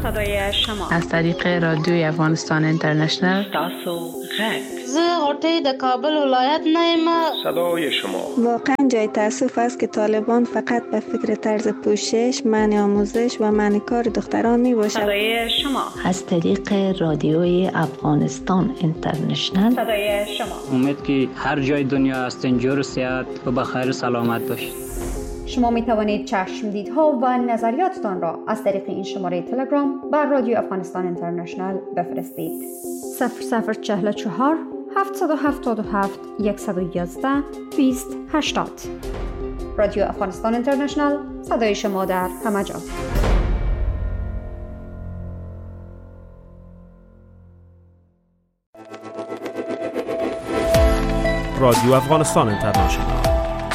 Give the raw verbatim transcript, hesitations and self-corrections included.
صدای شما از طریق رادیوی افغانستان اینترنشنل. تاسو غرب زه غوټۍ د کابل ولایت نه یم. صدای شما واقعا جای تأسف است که طالبان فقط به فکر طرز پوشش، منع آموزش و منع کار دختران می باشد. صدای شما از طریق رادیوی افغانستان اینترنشنل. صدای شما امید که هر جای دنیا هستین جور و صحت و بخیر و سلامت باشید. شما می توانید چشمدیدها و نظریاتتان را از طریق این شماره تلگرام بر رادیو افغانستان اینترنشنل بفرستید. صفر صفر چهل چهار هفتصد و هفتاد و هفت صد و یازده بیست هشتاد. رادیو افغانستان اینترنشنل، صدای شما در همه جا. رادیو افغانستان اینترنشنل